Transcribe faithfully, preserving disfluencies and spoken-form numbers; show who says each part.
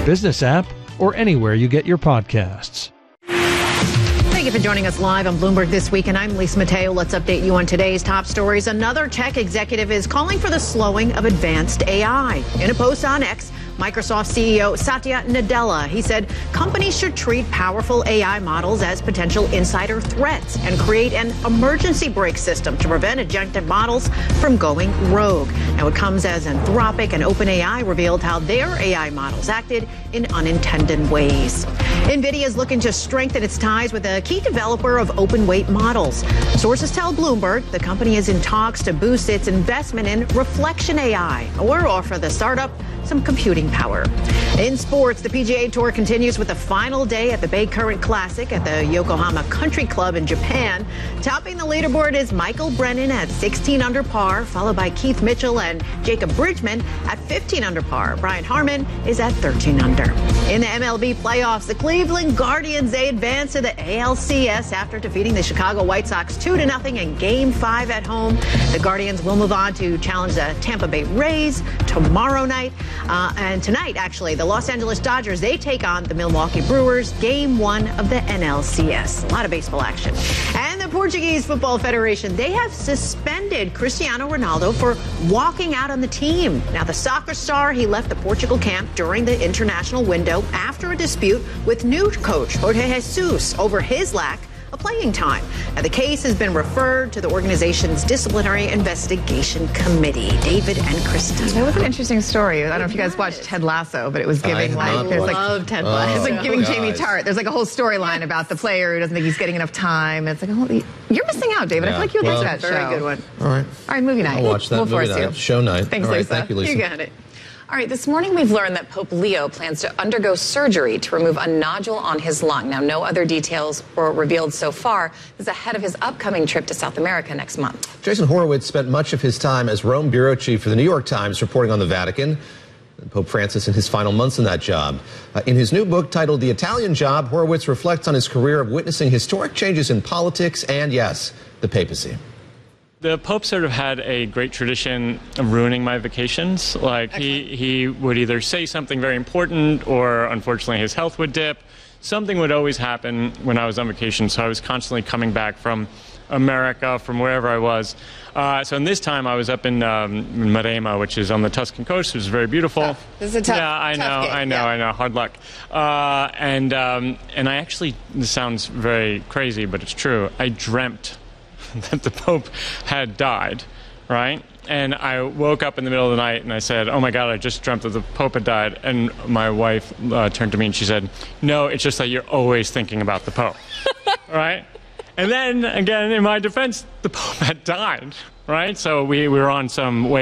Speaker 1: business app, or anywhere you get your podcasts.
Speaker 2: Thank you for joining us live on Bloomberg This Week, and I'm Lisa Mateo. Let's update you on today's top stories. Another tech executive is calling for the slowing of advanced A I. In a post on X, Microsoft C E O Satya Nadella, he said companies should treat powerful A I models as potential insider threats and create an emergency brake system to prevent agentic models from going rogue. Now, it comes as Anthropic and OpenAI revealed how their A I models acted in unintended ways. NVIDIA is looking to strengthen its ties with a key developer of open-weight models. Sources tell Bloomberg the company is in talks to boost its investment in Reflection A I or offer the startup some computing power. In sports, the P G A Tour continues with the final day at the Bay Current Classic at the Yokohama Country Club in Japan. Topping the leaderboard is Michael Brennan at sixteen under par, followed by Keith Mitchell and Jacob Bridgman at fifteen under par. Brian Harman is at thirteen under. In the M L B playoffs, the Cleveland Guardians, they advance to the A L C S after defeating the Chicago White Sox two to nothing in Game five at home. The Guardians will move on to challenge the Tampa Bay Rays tomorrow night. Uh, and tonight, actually, the Los Angeles Dodgers, they take on the Milwaukee Brewers, game one of the N L C S. A lot of baseball action. And the Portuguese Football Federation, they have suspended Cristiano Ronaldo for walking out on the team. Now, the soccer star, he left the Portugal camp during the international window after a dispute with new coach Jorge Jesus over his lack of playing time. Now, the case has been referred to the organization's disciplinary investigation committee. David and Krista.
Speaker 3: That was an interesting story. I don't know if you guys watched Ted Lasso, but it was giving like there's like
Speaker 2: love Ted Lasso.
Speaker 3: It's like giving
Speaker 4: guys.
Speaker 3: Jamie Tart. There's like a whole storyline about the player who doesn't think he's getting enough time. It's like, oh, you're missing out, David. I
Speaker 4: Yeah.
Speaker 3: feel like you would
Speaker 4: Well,
Speaker 3: like that
Speaker 2: Very
Speaker 3: show.
Speaker 2: good one.
Speaker 4: All right.
Speaker 3: All right, movie night.
Speaker 4: I'll watch that
Speaker 3: We'll
Speaker 4: movie
Speaker 3: force
Speaker 4: night.
Speaker 3: you.
Speaker 4: Show night.
Speaker 3: Thanks,
Speaker 4: All right,
Speaker 3: Lisa.
Speaker 4: thank you, Lisa.
Speaker 2: You got it.
Speaker 5: All right, this morning we've learned that Pope Leo plans to undergo surgery to remove a nodule on his lung. Now, no other details were revealed so far. This is ahead of his upcoming trip to South America next month.
Speaker 4: Jason Horowitz spent much of his time as Rome bureau chief for the New York Times reporting on the Vatican. And Pope Francis in his final months in that job. Uh, in his new book titled The Italian Job, Horowitz reflects on his career of witnessing historic changes in politics and, yes, the papacy.
Speaker 6: The Pope sort of had a great tradition of ruining my vacations. Like, he, he would either say something very important or, unfortunately, his health would dip. Something would always happen when I was on vacation, so I was constantly coming back from America, from wherever I was. Uh, so in this time, I was up in um, Maremma, which is on the Tuscan coast. It was very beautiful.
Speaker 3: Tough. This is a tough
Speaker 6: Yeah, I
Speaker 3: tough
Speaker 6: know,
Speaker 3: gig.
Speaker 6: I know,
Speaker 3: Yeah.
Speaker 6: I know. Hard luck. Uh, and, um, and I actually, this sounds very crazy, but it's true. I dreamt that the Pope had died, right? And I woke up in the middle of the night and I said, oh my God, I just dreamt that the Pope had died. And my wife uh, turned to me and she said, no, it's just that you're always thinking about the Pope, right? And then again, in my defense, the Pope had died, right? So we, we were on some way